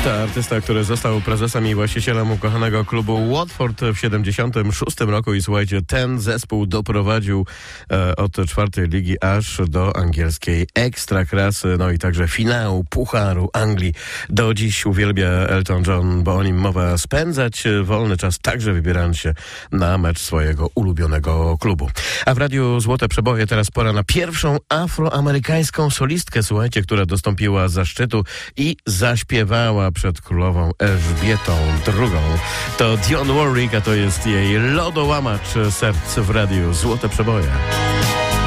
Artysta, który został prezesem i właścicielem ukochanego klubu Watford w 76 roku i słuchajcie, ten zespół doprowadził od czwartej ligi aż do angielskiej ekstraklasy, no i także finału Pucharu Anglii. Do dziś uwielbia Elton John, bo o nim mowa, spędzać wolny czas, także wybierając się na mecz swojego ulubionego klubu. A w Radiu Złote Przeboje teraz pora na pierwszą afroamerykańską solistkę, słuchajcie, która dostąpiła zaszczytu i zaśpiewała przed królową Elżbietą II. To Dionne Warwick, a to jest jej lodołamacz serc w Radiu Złote Przeboje.